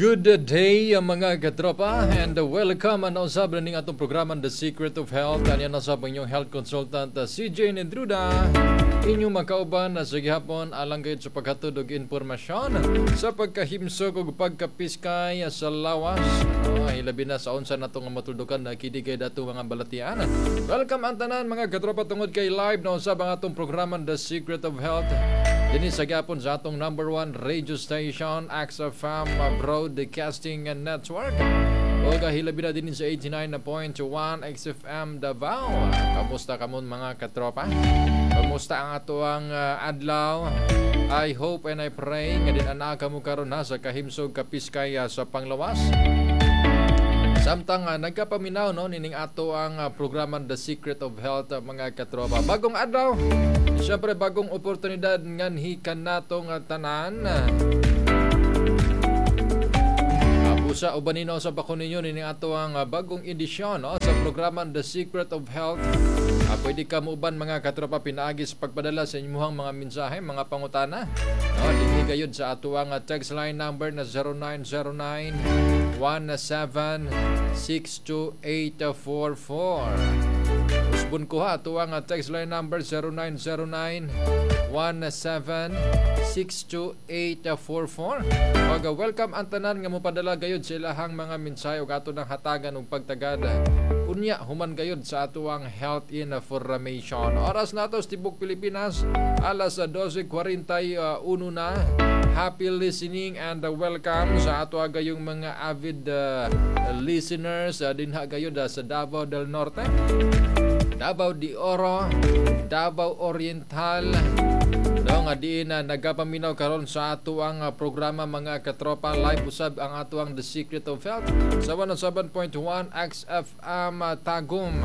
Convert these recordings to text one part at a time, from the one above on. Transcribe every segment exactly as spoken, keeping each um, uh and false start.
Good day mga katropa and welcome ano sa ning atong programa The Secret of Health. Ano na sa inyong health consultant C J Nendruda. Inyong makauban na sa gihapon alang gayud sa paghatod og impormasyon sa pagkahimsog ug pagkapiskay sa lawas. Ano, hilabi na sa unsa natong matuldukan na kidi kay dato mga balatian. Welcome ang tanan mga katropa tungod kay live na sa atong programa The Secret of Health. Dini sa gapon sa atong number one radio station X F M Broadcasting Network. O kahilabi na din sa eighty-nine point one X F M Davao. Kamusta kamon mga katropa? Kamusta ang atuang uh, adlaw? I hope and I pray nga din ana kamo karon na sa kahimsog kapiskay uh, sa panglawas. Samtang uh, nagkapaminaw no nining ato ang uh, programa The Secret of Health uh, mga katropa. Bagong adlaw. Siyempre bagong oportunidad nganhi kanatong uh, tanan. Usa uban nino sa bakon ninyo nining ato ang uh, bagong edisyon no sa programa The Secret of Health. Uh, pwede ka muuban mga katropa pinaagis pagpadala sa inyong mga mensahe, mga pangutana. No, dinhi gayud sa ato ang uh, text line number na zero nine zero nine one seven six two eight four four. Usbon ko ha ato ang uh, text line number zero nine zero nine one seven six two eight four four. Pag uh, welcome ang tanan nga mopadala gayud sa ilahang mga mensahe ug ato nang hatagan og pagtagad. Unya human gayud sa ato ang health information. Oras nato sa tibok Pilipinas alas twelve forty-one na. Happy listening and uh, welcome sa ato gayong mga avid uh, listeners uh, dinha gayud uh, sa Davao del Norte, Davao de Oro, Davao Oriental. No, nga diin na uh, nagapaminaw karon sa ato ang uh, programa mga katropa. Live usab ang ato ang The Secret of Health sa one oh seven point one X F M uh, Tagum.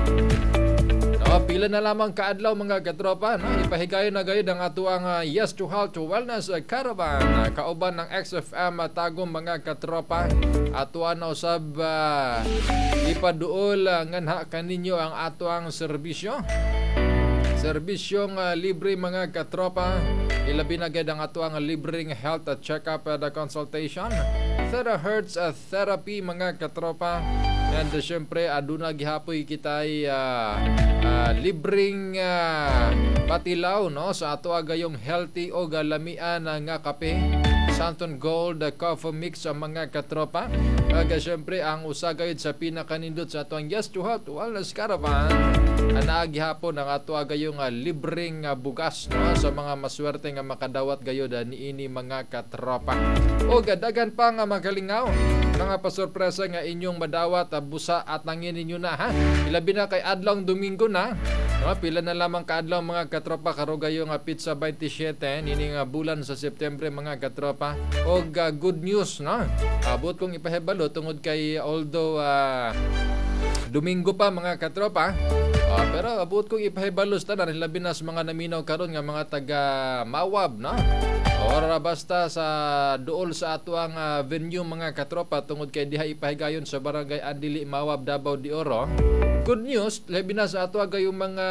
No, pila na lamang kaadlaw mga katropa no, ipahigayon na gayud ang ato ang uh, Yes to Health to Wellness uh, Caravan uh, kauban ng X F M uh, Tagum mga katropa. Ato na usab uh, ipaduol uh, nganha kaninyo ang ato ang serbisyo. Serbisyong uh, libre mga katropa. Ilabi na gayud ang ato ang libreng health at check-up at uh, consultation. Therahertz uh, therapy mga katropa. And uh, syempre aduna gihapoy kitay uh, uh, libreng uh, patilaw no sa ato gayong healthy o galamian uh, nga kape. Santon Gold uh, Coffee Mix sa uh, mga katropa. Ug uh, syempre ang usa gayud sa pinakanindot sa ato ang Yes to Health Wellness Caravan. Ana gihapon ang ato gayong uh, libreng uh, bugas no sa mga maswerte nga makadawat gayud uh, niini mga katropa. O gadagan pa nga magalingaw mga pasurpresa nga inyong madawat uh, busa at nangin ninyo na ha. Ilabi na kay adlong Domingo na. No, pila na lamang kaadlaw mga katropa karo gayong uh, pizza twenty-seven nining uh, bulan sa September mga katropa. Og uh, good news no. Abot kong ipahibalo tungod kay although uh, Domingo pa mga katropa. Uh, pero abot kong ipahibalos tanan labi na sa mga naminaw karon nga mga taga Mawab no. Or basta sa duol sa ato ang uh, venue mga katropa tungod kay diha ipahigayon sa barangay Andili Mawab Davao de Oro. Good news labi na sa ato gayong mga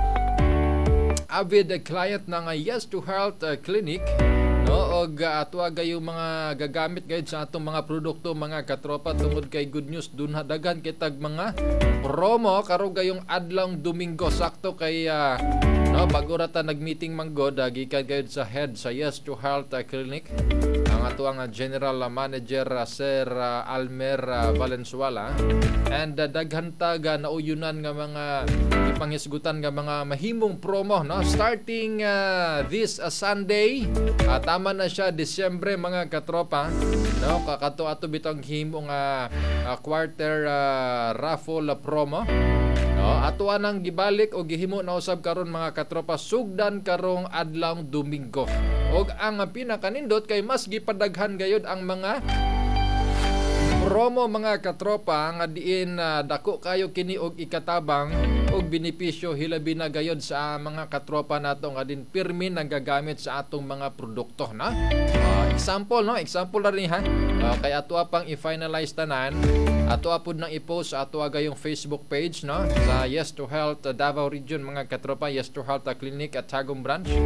avid client ng uh, Yes to Health uh, Clinic. No, og uh, ato gayong mga gagamit gayud sa atong mga produkto mga katropa tungod kay good news dunha daghan kitag mga promo karo gayong adlong Domingo sakto kay uh, no bago ra ta nagmeeting manggod uh, gikan gayud sa head sa Yes to Health uh, Clinic ang ato ang uh, general uh, manager uh, Sir uh, Almer uh, Valenzuela and uh, daghan tag uh, nauyunan nga mga ipanghisgutan nga mga mahimong promo no starting uh, this uh, Sunday at uh, tama na siya Disyembre mga katropa no kakato ato bitong himong uh, uh, quarter uh, raffle uh, promo no ato anang gibalik og gihimo na usab karon mga katropa sugdan karong adlaw Domingo og ang uh, pinakanindot kay mas gipadaghan gayud ang mga promo mga katropa nga diin uh, dako kayo kini og ikatabang og benepisyo hilabi na gayod sa mga katropa nato nga din pirmi nagagamit sa atong mga produkto na. Uh, example no, example na rin ha. Uh, kay ato pang i-finalize tanan, ato apod nang i-post sa ato gayong Facebook page no sa Yes to Health uh, Davao Region mga katropa, Yes to Health uh, Clinic at Tagum Branch.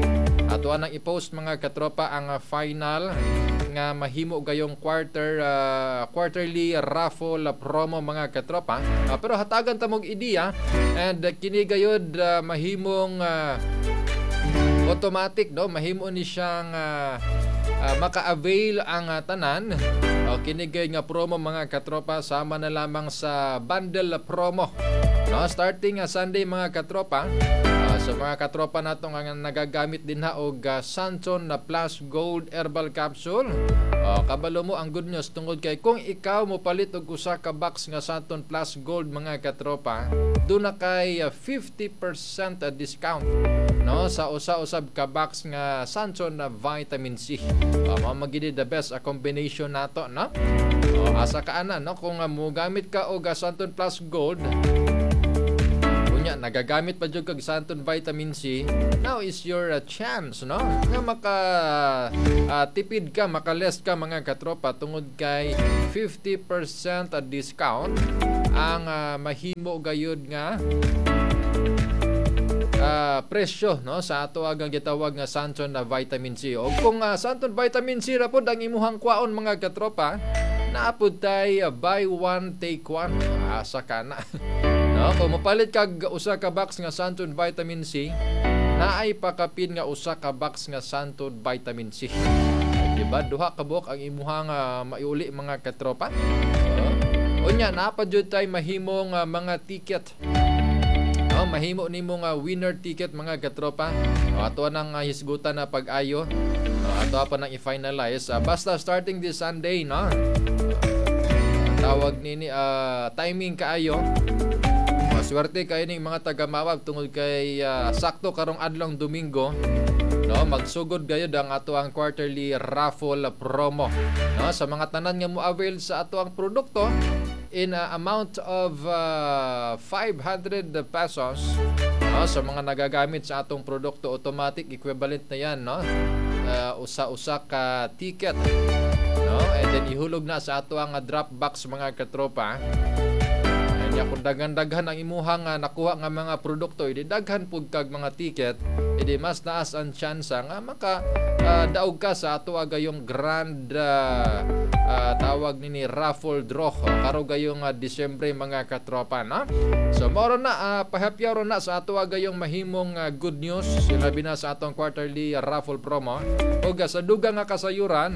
Ato nang i-post mga katropa ang uh, final nga mahimo gayong quarter uh, quarterly raffle uh, promo mga katropa. Uh, pero hatagan ta mog ideya and uh, kini gayud uh, mahimong uh, automatic no, mahimo ni siyang uh, uh, maka-avail ang uh, tanan. O kinigay nga promo mga katropa sama na lamang sa bundle promo. No, starting uh, Sunday mga katropa. Uh, sa mga katropa nato nga nagagamit din ha og uh, Santon na Plus Gold Herbal Capsule. Uh, kabalo mo ang good news tungod kay kung ikaw mo palit og usa ka box nga Santon Plus Gold mga katropa, do na kay uh, fifty percent uh, discount no sa usa-usab ka box nga Santon na vitamin C. Uh, mao magidi the best uh, combination nato no. Uh, asa ka ana no kung uh, mo gamit ka og uh, Santon Plus Gold, nagagamit pa jud kag Santon Vitamin C, now is your uh, chance no nga maka uh, tipid ka, makaless ka mga katropa tungod kay fifty percent uh, discount ang uh, mahimo gayud nga uh, presyo no sa ato agang gitawag nga Santon na Vitamin C. O kung uh, Santon Vitamin C ra pod ang imuhang kwaon mga katropa, naapod tay uh, buy one take one. Asa ka na. No, kung mapalit kag usa ka box nga Santon Vitamin C, naay pakapin nga usa ka box nga Santon Vitamin C. Diba? Duha ka buok ang imuhang uh, maiuli mga katropa. Uh, unya, napadjud tay mahimong uh, mga ticket. No, mahimo nimong uh, winner ticket mga katropa. Uh, ato nang uh, hisgutan na pag-ayo. Uh, ato pa nang i-finalize. Uh, basta starting this Sunday, no? Uh, tawag nini uh, timing kaayo. Swerte kayo ning mga taga-Mawag tungod kay uh, sakto karong adlong Domingo no magsugod gayud ang ato ang quarterly raffle promo no sa mga tanan nga mo avail sa ato ang produkto in uh, amount of uh, five hundred pesos no sa mga nagagamit sa atong produkto, automatic equivalent na yan no uh, usa-usa ka ticket no and then ihulog na sa ato ang uh, drop box mga katropa. Ya kung daghan-daghan ang imuhang uh, nakuha nga mga produkto, idi daghan pud kag mga ticket, idi mas taas ang tsansa nga maka uh, daog ka sa ato gayong grand uh, uh, tawag nini raffle draw karo gayong uh, Disyembre mga katropa no. So moro na uh, pahapyaw na sa ato gayong mahimong uh, good news sinabi na sa atong quarterly uh, raffle promo ug uh, sa dugang nga kasayuran.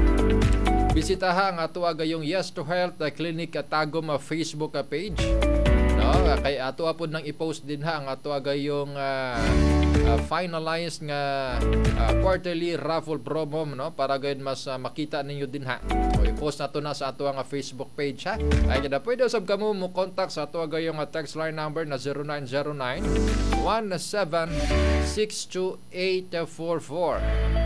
Bisitaha ang ato gayong Yes to Health uh, Clinic at Tagum uh, Facebook uh, page. No, uh, kay ato pod nang i-post din ha ang ato gayong uh, uh, finalized nga uh, quarterly raffle promo no para gayud mas uh, makita ninyo din ha. O i-post nato na sa ato nga Facebook page ha. Ay kada pwede usab kamo mo contact sa ato gayong uh, text line number na zero nine zero nine, one seven six two eight four four.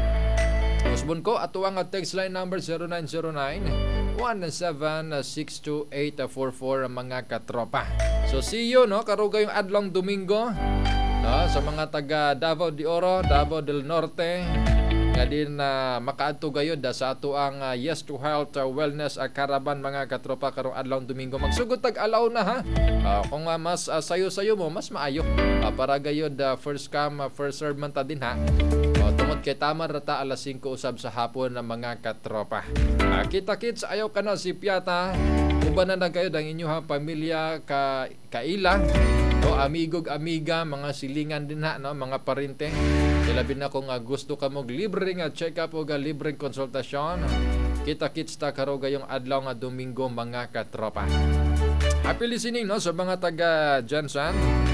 Usbon ko ato ang text line number zero nine zero nine, one seven six two eight four four mga katropa. So see you no karugay yung adlong Domingo no sa mga taga Davao de Oro, Davao del Norte nga din na uh, makaadto gayud sa ato ang uh, Yes to Health uh, Wellness uh, Caravan mga katropa karong adlong Domingo. Magsugod tag alaw na ha. Uh, kung uh, mas uh, sayo-sayo mo mas maayo uh, para gayud uh, first come uh, first serve man ta din ha. Uh, tungod kay tama rata alas singko usab sa hapon ng mga katropa. Uh, kita kits ayaw ka na si Piata. Uban na kayo ang inyong pamilya ka kaila. No, amigog amiga mga silingan din ha no mga parente. Ilabi na kung uh, gusto ka mong libreng uh, check up o uh, libreng konsultasyon. Kita-kits ta karo gayong adlaw nga Domingo mga katropa. Happy listening no sa mga taga Jansan.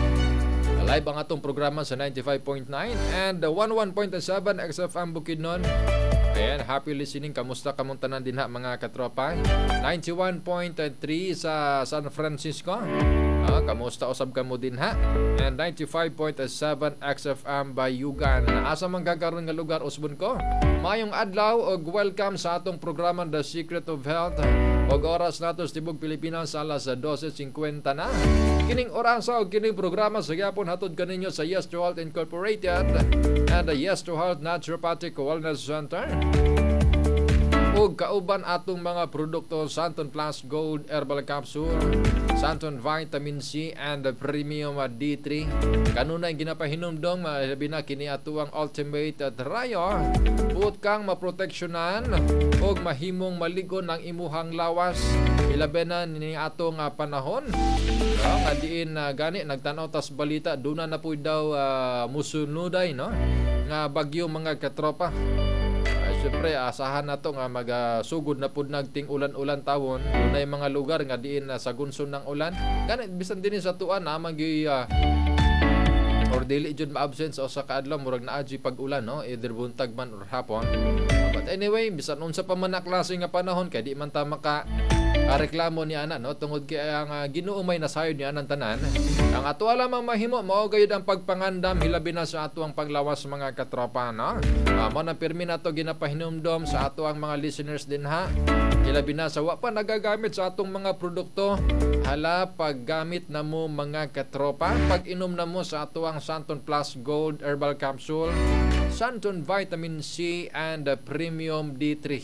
Live ang atong programa sa ninety-five point nine and uh, one oh one point seven X F M Bukidnon. Ayan, happy listening. Kamusta kamong tanan din ha mga katropa? ninety-one point three sa San Francisco. Ah, kamusta usab kamo din ha? And ninety-five point seven X F M Bayugan. Asa man gagaron nga lugar usbon ko? Mayong adlaw og welcome sa atong programa The Secret of Health. Og oras nato sa Tibog Pilipinas alas twelve fifty na. Kining orasa og kining programa sa gyapon hatod kaninyo sa Yes to Health Incorporated and the Yes to Health Naturopathic Wellness Center. Og kauban atong mga produkto Santon Plus Gold Herbal Capsule, Santon Vitamin C and the Premium D three. Kanunay ginapahinumdong labi na kini atuang Ultimate Trio. Buot kang maproteksyonan o mahimong maligon ang imuhang lawas. Ilabi na ni atong uh, panahon. No, nga diin uh, gani nagtanaw tas balita duna na po daw uh, musunuday no nga bagyo mga katropa. Siyempre, asahan na to nga magasugod na po nagting ulan-ulan tawon. Doon mga lugar nga diin na sa gunson ng ulan. Ganit, bisan din sa tuan na magi uh, or dili jud ma-absence o sa kaadlaw murag na aji pag-ulan no, either buntag man or hapon. But anyway, bisan unsa pa man na klase nga panahon kay di man ta maka reklamo ni ana no tungod kay ang uh, Ginoo may nasayod ni anang tanan. Ang ato lamang mahimo mao gayud ang pagpangandam hilabi na sa ato ang paglawas mga katropa no. Uh, mo na pirmi nato ginapahinumdom sa ato ang mga listeners din ha. Hilabi na sa wa pa nagagamit sa atong mga produkto. Hala paggamit na mo mga katropa, pag inom na mo sa ato ang Santon Plus Gold Herbal Capsule, Santon Vitamin C and the Premium D three.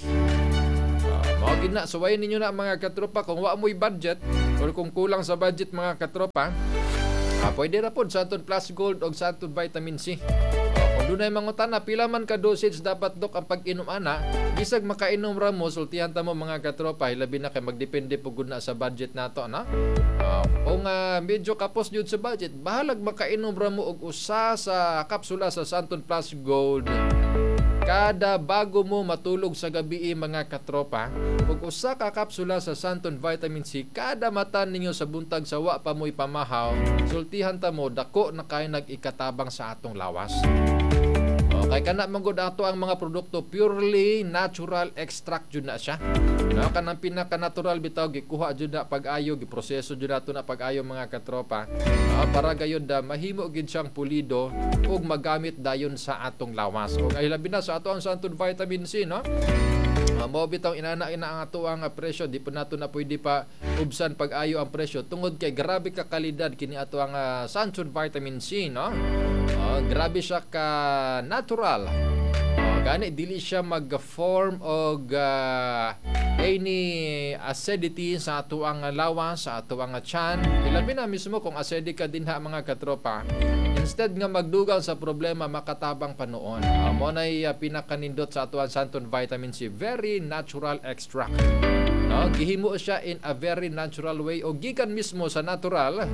Mga gina, suwayin ninyo na mga katropa kung wa mo'y budget or kung kulang sa budget mga katropa, ah, pwede na po Santon Plus Gold o Santon Vitamin C. O, kung doon ay mangutana, pila man ka dosage dapat dok ang pag-inom ana, isag makainom ra mo, sultihan ta mo mga katropa, hilabi na kay magdepende po gud na sa budget nato na. Uh, kung uh, medyo kapos jud sa budget, bahalag makainom ra mo og usa sa kapsula sa Santon Plus Gold. Kada bago mo matulog sa gabi mga katropa, ug usa ka kapsula sa Santon Vitamin C kada mata ninyo sa buntag sa wa pa mo'y pamahaw, sultihan ta mo dako na kay nag-ikatabang sa atong lawas. Okay, kana manggod ato ang mga produkto purely natural extract jud na siya. No, kanang pinaka-natural bitaw gikuha jud na pag-ayo, giproseso jud nato na pag-ayo mga katropa. Uh, para gayud da mahimo gid siyang pulido ug magamit dayon sa atong lawas. Ug ay labi na sa ato ang Santon Vitamin C no. Uh, mo bitaw inana ina ang ato ang uh, presyo, di pa nato na pwede pa ubsan pag-ayo ang presyo tungod kay grabe ka kalidad kini ato ang uh, Santon Vitamin C no. Uh, grabe siya ka natural. Uh, gani dili siya mag-form og uh, any acidity sa ato ang lawas, sa ato ang tiyan. Ilabi na mismo kung acidic ka din ha mga katropa. Instead nga magdugang sa problema, makatabang pa noon. Uh, mo na uh, pinakanindot sa ato ang Santon Vitamin C. Very natural extract. No? Gihimo siya in a very natural way o gikan mismo sa natural.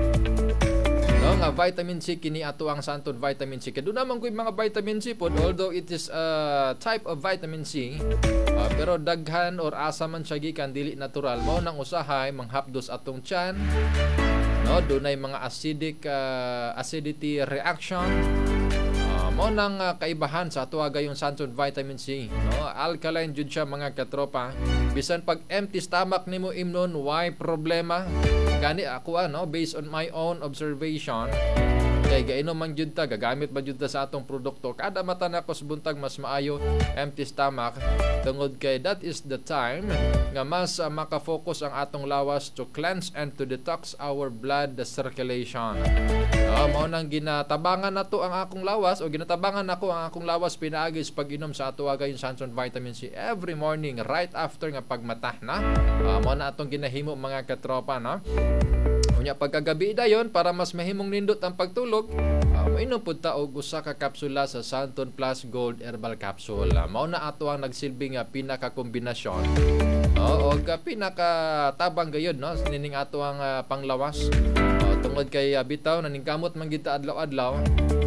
No, nga vitamin C kini ato ang Santon Vitamin C. Kaya doon naman ko yung mga vitamin C po, although it is a type of vitamin C, uh, pero daghan or asa man siya gikan dili natural. Mao nang usahay manghapdos atong tiyan. No, doon ay mga acidic uh, acidity reaction. Uh, mao nang uh, kaibahan sa ato yung Santon Vitamin C. No, alkaline jud siya mga katropa. Bisan pag empty stomach nimo imnon, why problema? Gani ako ano, based on my own observation, kay gainom man jud ta, gagamit ba jud ta sa atong produkto, kada mata na kos buntag mas maayo empty stomach, tungod kay that is the time nga mas uh, makafocus ang atong lawas to cleanse and to detox our blood the circulation. Uh, mao nang ginatabangan nato ang akong lawas o ginatabangan nako ang akong lawas pinaagis pag-inom sa ato agay Santon Vitamin C every morning right after nga pagmata na. Uh, mao na atong ginahimo mga katropa no. Unya pagkagabi dayon para mas mahimong nindot ang pagtulog, uh, mainom pud ta og usa ka kapsula sa Santon Plus Gold Herbal Capsule. Uh, mao na ato ang nagsilbing nga pinaka kombinasyon. Uh, og uh, pinaka tabang gayud no nining ato ang uh, panglawas. Uh, tungod kay uh, bitaw naningkamot man gid ta adlaw-adlaw.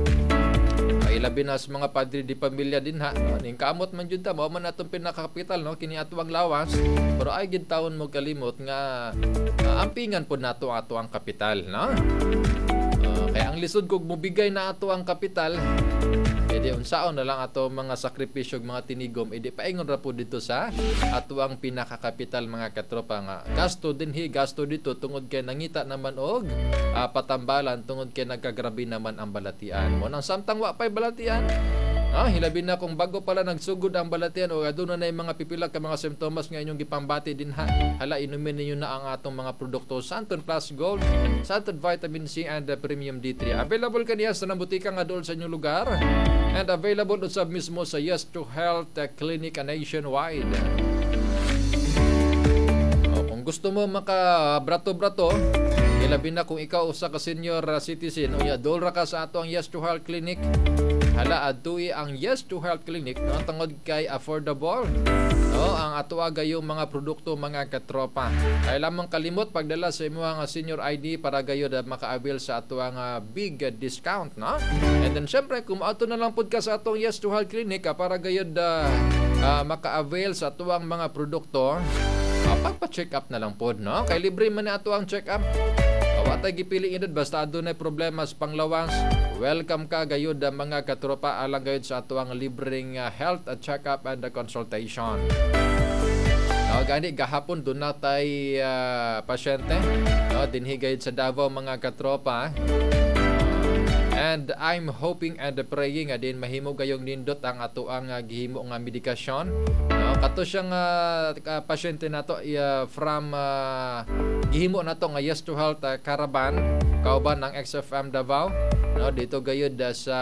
Ay labi na sa mga padre di pamilya din ha. No? Ningkamot man jud ta mao man atong pinaka-kapital no kini ato ang lawas. Pero ay gid taon mo kalimot nga uh, ampingan pud nato ato ang kapital no. Uh, kaya ang lisod kog mobigay na ato ang kapital, edi unsaon na lang ato mga sakripisyo mga tinigom, edi paingon ra po dito sa ato ang pinaka-kapital mga katropa nga gasto dinhi gasto dito tungod kay nangita naman og uh, patambalan tungod kay nagkagrabe naman ang balatian mo nang samtang wa pay balatian. Ah, hilabi na kung bago pala nagsugod ang balatian o aduna na yung mga pipila ka mga simptomas nga inyong gipambati din ha. Hala, inumin ninyo na ang atong mga produkto Santon Plus Gold, Santon Vitamin C and the Premium D three. Available kaniya sa nambutika nga doon sa inyong lugar and available usab mismo sa Yes to Health Clinic nationwide. gusto mo maka brato-brato, ilabi na kung ikaw usa ka senior uh, citizen unya dolra ka sa ato ang Yes to Health Clinic. Hala adtuy ang Yes to Health Clinic no tungod kay affordable. No, ang ato gayong mga produkto mga katropa. Ay lamang kalimot pagdala sa imong senior I D para gayud maka-avail sa ato ang uh, big uh, discount, no? And then syempre kung ato na lang pud ka sa atong Yes to Health Clinic uh, para gayud uh, uh, maka-avail sa ato ang mga produkto, uh, pagpa-check up na lang pod, no? Kay libre man na ato ang check up. Watay gipili edad basta adunay problema sa panglawas. Welcome ka gayud ang mga katropa alang gayud sa ato ang libreng uh, health at check-up and uh, consultation. No, gani gahapon doon na tay uh, pasyente. No, dinhi gayud sa Davao mga katropa. And I'm hoping and praying nga din mahimo gayong nindot ang ato ang uh, gihimo nga medikasyon. No, kato siyang uh, pasyente nato uh, from uh, gihimo nato nga Yes to Health uh, Caravan kauban ng X F M Davao. No, dito gayud uh, sa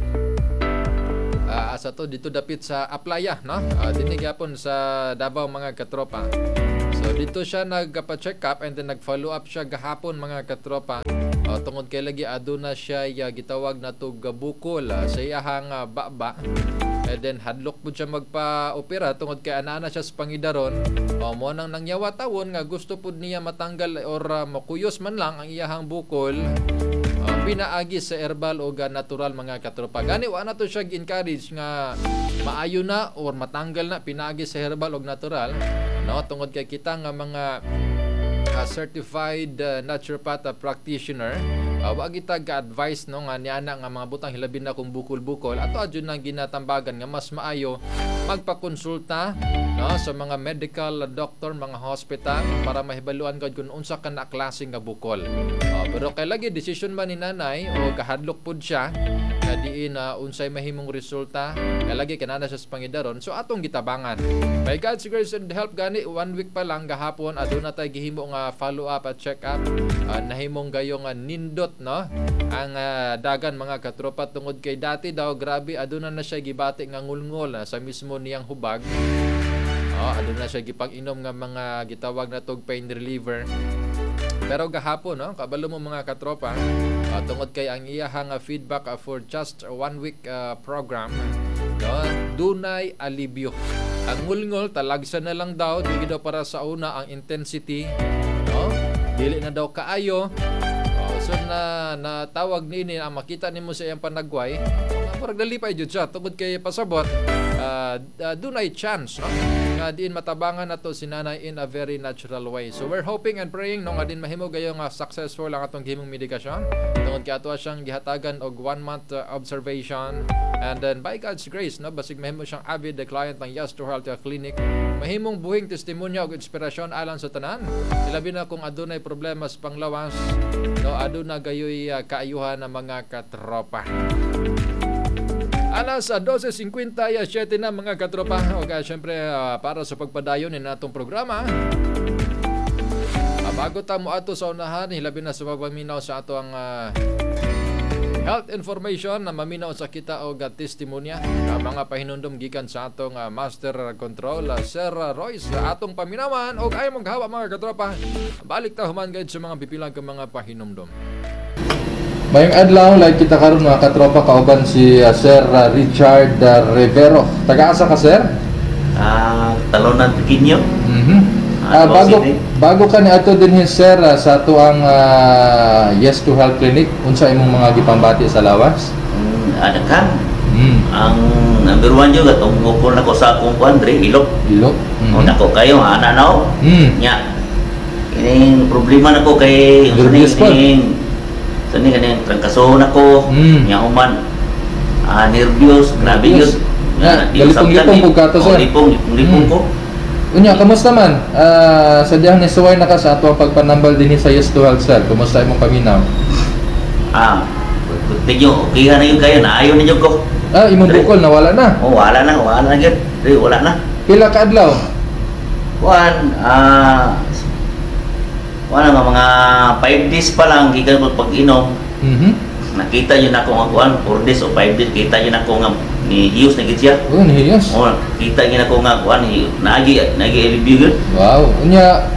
uh, asa to dito dapit sa Aplaya, no? Uh, dinhi gyapon sa Davao mga katropa. So dito siya nagpa-check up and then nag-follow up siya gahapon mga katropa. Uh, tungod kay lagi aduna siya uh, gitawag na to gabukol uh, sa iyahang uh, baba. And then hadlok po siya magpa-opera tungod kay anana siya sa pangidaron. O mo nang nangyawa tawon nga gusto po niya matanggal or uh, makuyos man lang ang iyahang bukol. Uh, pinaagi sa herbal o uh, natural mga katropa. Gani wa na to siya encourage nga maayo na or matanggal na pinaagi sa herbal o natural. No, tungod kay kita nga mga uh, certified uh, naturopath uh, practitioner, uh, wag kita ga-advise no nga niana nga mga butang hilabi na kung bukol-bukol ato adyon nang ginatambagan nga mas maayo magpakonsulta no sa mga medical doctor, mga hospital para mahibaluan gud kung unsa ka na klase nga bukol. Uh, pero kay lagi decision man ni nanay o kahadlok pud siya nga diin uh, unsay mahimong resulta kay lagi kanana siya sa pangidaron so atong gitabangan. By God's grace and help gani one week pa lang gahapon aduna tay gihimo nga follow up at check up uh, nahimong gayong uh, nindot no ang uh, dagan mga katropa tungod kay dati daw grabe aduna na siya gibati nga ngulngol uh, sa mismo niyang hubag. Oh, aduna na siya gipag-inom nga mga gitawag na tog pain reliever. Pero gahapon no kabalo mo mga katropa uh, tungod kay ang iyahang uh, feedback uh, for just one week uh, program no dunay alibyo. Ang ngulngol talagsa na lang daw dili daw para sa una ang intensity no dili na daw kaayo. Oh, so na natawag niini ang makita nimo sa iyang panagway murag dalipay jud siya tungod kay pasabot uh, uh, dunay chance no nga diin matabangan nato si nanay in a very natural way. So we're hoping and praying no nga din mahimo gayong uh, successful ang atong gihimong medikasyon tungod kay ato siyang gihatagan og one month uh, observation and then by God's grace no basig mahimo siyang avid the client ng Yes to Health Clinic mahimong buhing testimonya og inspirasyon alang sa tanan ilabi na kung adunay problema sa panglawas no aduna gayoy uh, kaayuhan ng mga katropa. Alas twelve fifty-seven na mga katropa. O kaya syempre uh, para sa pagpadayon ni natong programa. Uh, bago ta mo ato sa unahan, hilabi na sa pagpaminaw sa ato ang uh, health information na maminaw sa kita o uh, testimonya. Uh, mga pahinundom gikan sa atong uh, master control, uh, Sir Royce, sa atong paminawan o ay maghawa mga katropa. Balik ta human guide sa mga pipilang ka mga pahinumdom. Mayong adlaw like kita karon mga katropa kauban si uh, Sir uh, Richard uh, Rivero. Taga-asa ka sir? Ah, uh, Talonan Pequeño. Mhm. Uh, bago bago ka ni ato dinhi sir uh, sa ato ang uh, Yes to Health Clinic, unsa imong mga gipambati sa lawas? Um, ada kan? Mm. Ang number one jud atong bukol nako sa akong kuandre ilok. Ilok. Mm-hmm. O nako kayo ana naw. Mm. Nya. Ini problema nako kay usaning so ni kanang trangkaso nako mm. nya human ah nervyos grabe yun na lipong-lipong pug kato sir lipong lipong ko unya kamusta man uh, sadyang ni suway na ka sa ato ang pagpanambal dinhi sa Yes to Health sir kumusta imong paminaw ah medyo okay na yun kayo naayon ninyo ko ah imong bukol na wala na oh wala na wala na gyud wala na pila ka adlaw kuan ah wala nga mga five days pa lang gikan mo pag-inom. Mhm. Nakita niyo na ko nga kuan four days o five days kita niyo na ko nga ni Hiyos na gid siya. Oh, ni Hiyos. Oh, kita niyo na ko nga kuan ni nagi nagi elibyo. Wow. Unya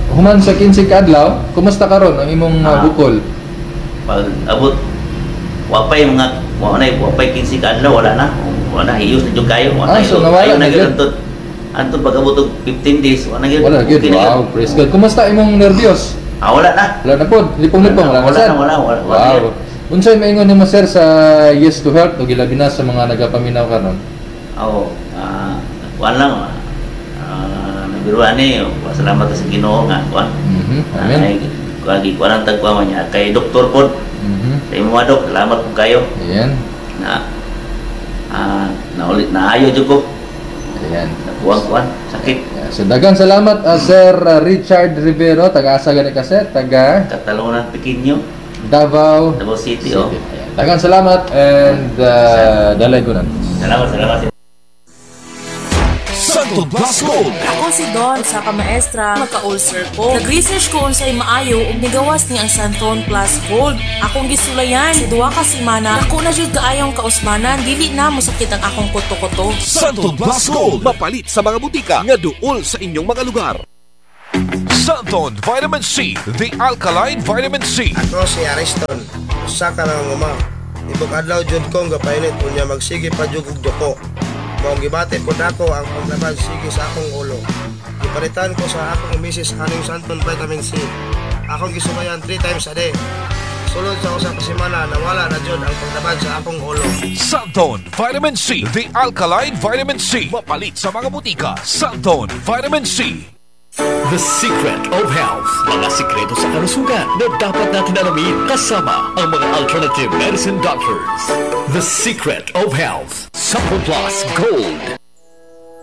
human sa kinsi ka adlaw, kumusta karon ang imong uh, Ah. bukol? Pag abot, wapay mga, wala na, wapay kinsi ka adlaw, wala na. Wala na, hiyos na dyan kayo. Ah, Wala so yun. nawala Ayaw na na yun? yun. Antod, antod pag abot og fifteen days, wala na yun. Wala gyud. Okay na yun. Wow, praise God. Kumusta imong nervyos? Ah, wala na. Wala na pod, lipong-lipong wala na Wala sad. na, wala, wala, wala Wow. na. Unsay maingon nimo sir sa Yes to Health o gilabi na sa mga nagapaminaw karon? Oo, ah, kuwan lang. Ah, nabiruan ni, salamat sa Ginoo nga, kuwan. Mhm. Amen. Ay, kuwan, kuwan ang tagkuwan niya. Kay Doktor Pod, Mhm. sa imo mga dok, salamat po kayo. Ayan. Na, ah, naulit, naayo dyan ko. Ayan. Kuwan-kuwan, sakit. Yeah, so daghang salamat uh, Sir uh, Richard Rivero, taga-asa gani ka sir, taga Katalonan Pequeño, Davao Davao City, City. oh. Ayan. Daghang salamat and uh, dalay ko na. Salamat, salamat. Santo Blas Gold. Ako si Don sa kamaestra, magka-ulcer ko. Nag-research ko unsay maayo ug nigawas ni ang Santon Plus Gold. Akong gisulayan sa duha ka semana. Ako na jud kaayong kausmanan, dili na mosakit ang akong kuto-kuto. Santo Blas Gold. Mapalit sa mga butika nga duol sa inyong mga lugar. Santon Vitamin C, the alkaline vitamin C. Ako si Ariston, usa ka lang uma. Ibog adlaw jud kong gapainit unya magsige pa jud og duko. Mao gibati pod ako ang paglabad sige sa akong ulo. Gipalitan ko sa akong misis haning Santon Vitamin C. Akong gisubayan three times a day. Sulod sa usa ka semana nawala na jud ang paglabad sa akong ulo. Santon Vitamin C, the alkaline vitamin C. Mapalit sa mga butika. Santon Vitamin C. The Secret of Health. Mga sikreto sa kalusugan na dapat natin alamin kasama ang mga alternative medicine doctors. The Secret of Health. Santo Plus Gold.